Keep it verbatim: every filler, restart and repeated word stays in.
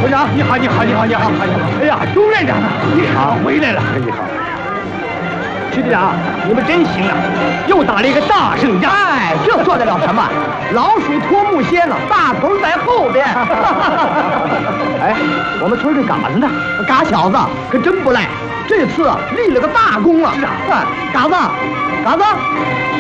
村长，你好，你好，你好，你好，你好！哎呀，钟院长啊，你好，回来了，你好。区队长，你们真行啊，又打了一个大胜仗。哎，这算得了什么？老鼠拖木楔了，大头在后边。哎，我们村这嘎子呢？嘎小子可真不赖，这次立了个大功啊！是啊，嘎子，嘎子。